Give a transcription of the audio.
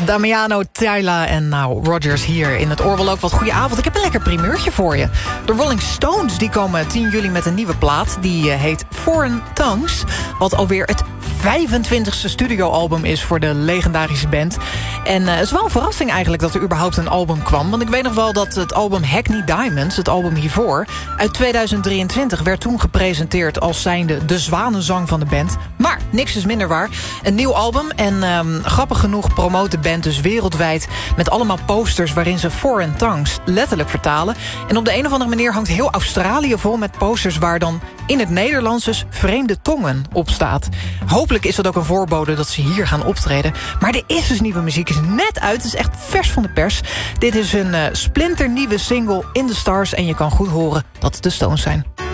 Damiano, Tyla en nou Rogers hier in het Oorwel ook wat. Goedenavond, ik heb een lekker primeurtje voor je. De Rolling Stones die komen 10 juli met een nieuwe plaat. Die heet Foreign Tongues. Wat alweer het 25e studioalbum is voor de legendarische band. En het is wel een verrassing eigenlijk dat er überhaupt een album kwam. Want ik weet nog wel dat het album Hackney Diamonds, het album hiervoor, uit 2023 werd toen gepresenteerd als zijnde de zwanenzang van de band. Maar niks is minder waar. Een nieuw album en grappig genoeg promoot de band dus wereldwijd met allemaal posters waarin ze Foreign Tongues letterlijk vertalen. En op de een of andere manier hangt heel Australië vol met posters waar dan in het Nederlands dus vreemde tongen op staat. Hopelijk is dat ook een voorbode dat ze hier gaan optreden. Maar er is dus nieuwe muziek, is net uit. Het is echt vers van de pers. Dit is een splinternieuwe single In The Stars en je kan goed horen dat het de Stones zijn.